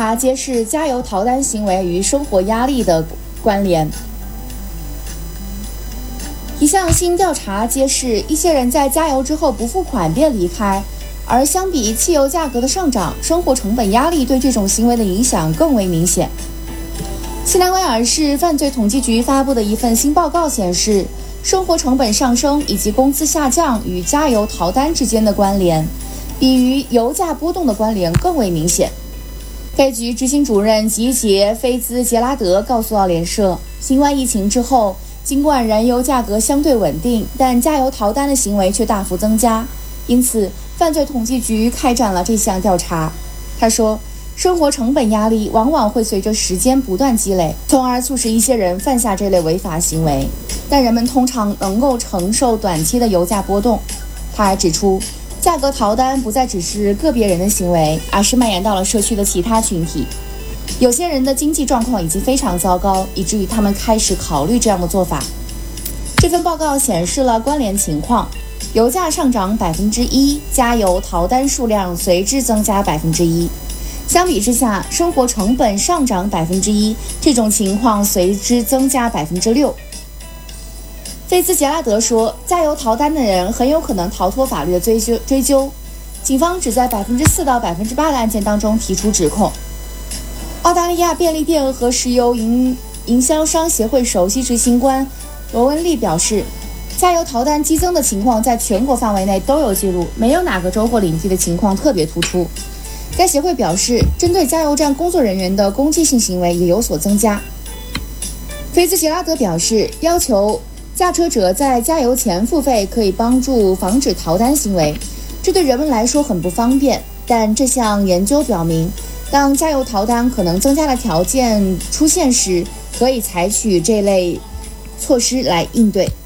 查揭示加油逃单行为与生活压力的关联。一项新调查揭示，一些人在加油之后不付款便离开，而相比汽油价格的上涨，生活成本压力对这种行为的影响更为明显。西南威尔士犯罪统计局发布的一份新报告显示，生活成本上升以及工资下降与加油逃单之间的关联，比与油价波动的关联更为明显。该局执行主任吉杰·菲兹杰拉德告诉澳联社，新冠疫情之后，尽管燃油价格相对稳定，但加油逃单的行为却大幅增加，因此犯罪统计局开展了这项调查。他说，生活成本压力往往会随着时间不断积累，从而促使一些人犯下这类违法行为，但人们通常能够承受短期的油价波动。他还指出，价格逃单不再只是个别人的行为，而是蔓延到了社区的其他群体。有些人的经济状况已经非常糟糕，以至于他们开始考虑这样的做法。这份报告显示了关联情况，油价上涨1%，加油逃单数量随之增加1%。相比之下，生活成本上涨1%，这种情况随之增加6%。菲兹杰拉德说，加油逃单的人很有可能逃脱法律的追究。警方只在4%到8%的案件当中提出指控。澳大利亚便利店和石油营销商协会首席执行官罗文利表示，加油逃单激增的情况在全国范围内都有记录，没有哪个州或领地的情况特别突出。该协会表示，针对加油站工作人员的攻击性行为也有所增加。菲兹杰拉德表示，要求驾车者在加油前付费可以帮助防止逃单行为，这对人们来说很不方便。但这项研究表明，当加油逃单可能增加的条件出现时，可以采取这类措施来应对。